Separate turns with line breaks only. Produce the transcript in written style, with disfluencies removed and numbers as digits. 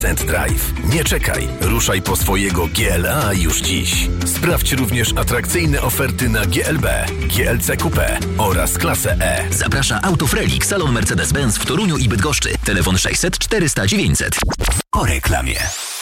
Drive. Nie czekaj, ruszaj po swojego GLA już dziś. Sprawdź również atrakcyjne oferty na GLB, GLC Coupe oraz klasę E.
Zaprasza Autofrelik, salon Mercedes-Benz w Toruniu i Bydgoszczy. Telefon 600 400 900.
Po reklamie.